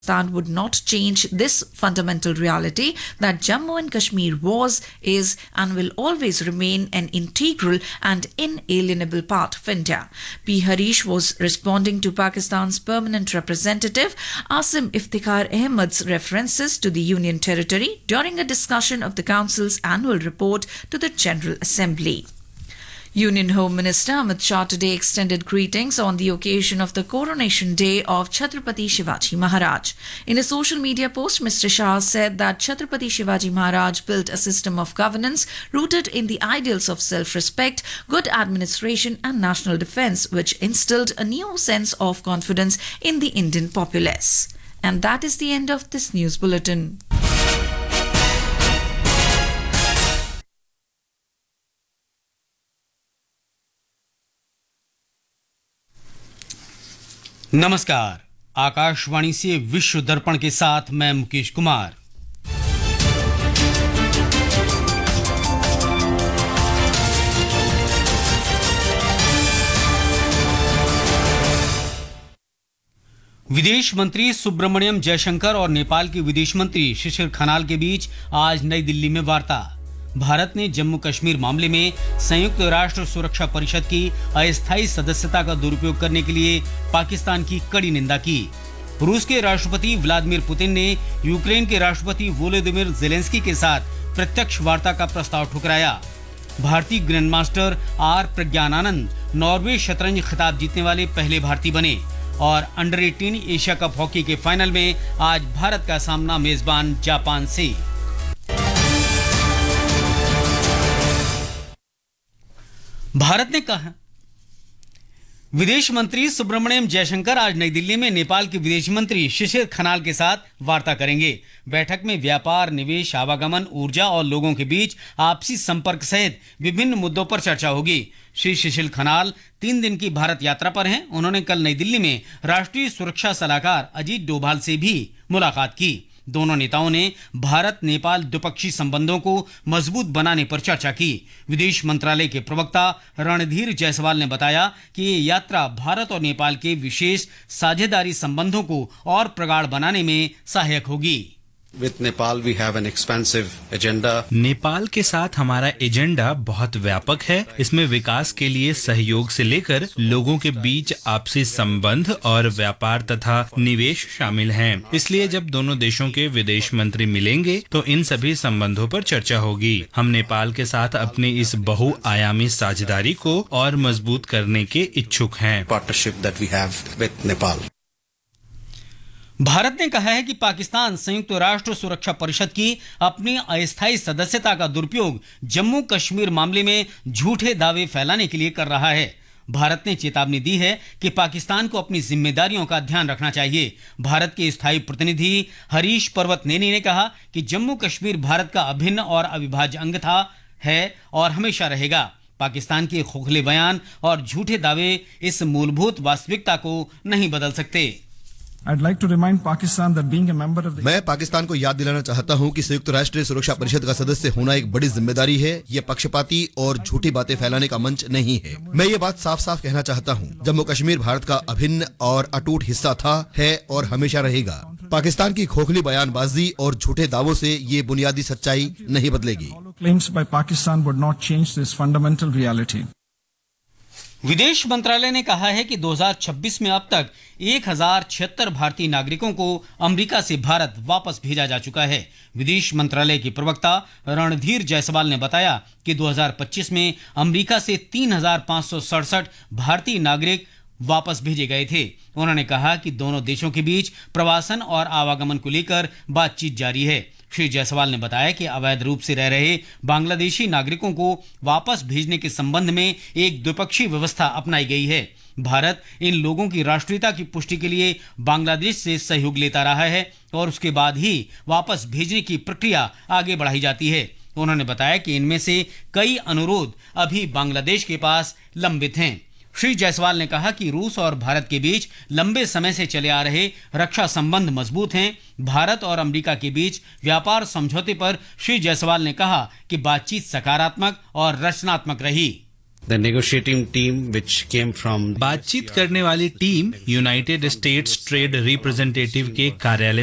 Pakistan would not change this fundamental reality that Jammu and Kashmir was, is, and will always remain an integral and inalienable part of India. P. Harish was responding to Pakistan's permanent representative Asim Iftikhar Ahmad's references to the Union Territory during a discussion of the Council's annual report to the General Assembly. Union Home Minister Amit Shah today extended greetings on the occasion of the coronation day of Chhatrapati Shivaji Maharaj. In a social media post, Mr. Shah said that Chhatrapati Shivaji Maharaj built a system of governance rooted in the ideals of self-respect, good administration and national defence, which instilled a new sense of confidence in the Indian populace. And that is the end of this news bulletin. नमस्कार, आकाशवाणी से विश्व दर्पण के साथ मैं मुकेश कुमार। विदेश मंत्री सुब्रमण्यम जयशंकर और नेपाल के विदेश मंत्री शिशिर खनाल के बीच आज नई दिल्ली में वार्ता। भारत ने जम्मू कश्मीर मामले में संयुक्त राष्ट्र सुरक्षा परिषद की अस्थायी सदस्यता का दुरुपयोग करने के लिए पाकिस्तान की कड़ी निंदा की। रूस के राष्ट्रपति व्लादिमीर पुतिन ने यूक्रेन के राष्ट्रपति वोलोदिमीर ज़ेलेंस्की के साथ प्रत्यक्ष वार्ता का प्रस्ताव ठुकराया। भारतीय ग्रैंडमास्टर आर प्रज्ञानानंद नॉर्वे शतरंज खिताब जीतने वाले पहले भारतीय बने और अंडर 18 एशिया कप हॉकी के फाइनल में आज भारत का सामना मेजबान जापान से। भारत ने कहा, विदेश मंत्री सुब्रमण्यम जयशंकर आज नई दिल्ली में नेपाल के विदेश मंत्री शिशिर खनाल के साथ वार्ता करेंगे। बैठक में व्यापार, निवेश, आवागमन, ऊर्जा और लोगों के बीच आपसी संपर्क सहित विभिन्न मुद्दों पर चर्चा होगी। श्री शिशिर खनाल 3 दिन की भारत यात्रा पर हैं। उन्होंने कल नई दिल्ली में राष्ट्रीय सुरक्षा सलाहकार अजीत डोभाल से भी मुलाकात की। दोनों नेताओं ने भारत नेपाल द्विपक्षीय संबंधों को मजबूत बनाने पर चर्चा की। विदेश मंत्रालय के प्रवक्ता रणधीर जायसवाल ने बताया कि ये यात्रा भारत और नेपाल के विशेष साझेदारी संबंधों को और प्रगाढ़ बनाने में सहायक होगी। With Nepal we have an expansive agenda. Nepal के साथ हमारा एजेंडा बहुत व्यापक है। इसमें विकास के लिए सहयोग से लेकर लोगों के बीच आपसी संबंध और व्यापार तथा निवेश शामिल हैं। इसलिए जब दोनों देशों के विदेश मंत्री मिलेंगे तो इन सभी संबंधों पर चर्चा होगी। हम नेपाल के साथ अपनी इस बहुआयामी साझेदारी को और मजबूत करने के इच्छुक हैं। Partnership that we have with Nepal. Bharat ने कहा है कि पाकिस्तान संयुक्त राष्ट्र सुरक्षा परिषद की अपनी अस्थायी सदस्यता का दुरुपयोग जम्मू कश्मीर मामले में झूठे दावे फैलाने के लिए कर रहा है। भारत ने चेतावनी दी है कि पाकिस्तान को अपनी जिम्मेदारियों का ध्यान रखना चाहिए। भारत के स्थायी प्रतिनिधि हरीश पर्वतनेनी ने कहा कि जम्मू कश्मीर भारत का अभिन्न और अविभाज्य अंग था, है और हमेशा रहेगा। पाकिस्तान के खोखले बयान और झूठे दावे इस मूलभूत वास्तविकता को नहीं बदल सकते। I'd like to remind Pakistan that being a member of the मैं पाकिस्तान को याद दिलाना चाहता हूं कि संयुक्त राष्ट्र सुरक्षा परिषद का सदस्य होना एक बड़ी जिम्मेदारी है। ये पक्षपाती और झूठी बातें फैलाने का मंच नहीं है। मैं ये बात साफ साफ कहना चाहता हूं, जम्मू कश्मीर भारत का अभिन्न और अटूट हिस्सा था, है और हमेशा रहेगा। पाकिस्तान की खोखली बयानबाजी और झूठे दावों से ये बुनियादी सच्चाई नहीं बदलेगी। claims by Pakistan would not change this fundamental reality. विदेश मंत्रालय ने कहा है कि 2026 में अब तक 1076 भारतीय नागरिकों को अमेरिका से भारत वापस भेजा जा चुका है। विदेश मंत्रालय के प्रवक्ता रणधीर जायसवाल ने बताया कि 2025 में अमेरिका से 3567 भारतीय नागरिक वापस भेजे गए थे। उन्होंने कहा कि दोनों देशों के बीच प्रवासन और आवागमन को लेकर बातचीत जारी है। श्री जायसवाल ने बताया कि अवैध रूप से रह रहे बांग्लादेशी नागरिकों को वापस भेजने के संबंध में एक द्विपक्षीय व्यवस्था अपनाई गई है। भारत इन लोगों की राष्ट्रीयता की पुष्टि के लिए बांग्लादेश से सहयोग लेता रहा है और उसके बाद ही वापस भेजने की प्रक्रिया आगे बढ़ाई जाती है। उन्होंने बताया कि इनमें से कई अनुरोध अभी बांग्लादेश के पास लंबित हैं। श्री जायसवाल ने कहा कि रूस और भारत के बीच लंबे समय से चले आ रहे रक्षा संबंध मजबूत हैं। भारत और अमेरिका के बीच व्यापार समझौते पर श्री जायसवाल ने कहा कि बातचीत सकारात्मक और रचनात्मक रही। The negotiating team which came from बातचीत करने वाली team United states trade representative के कार्यालय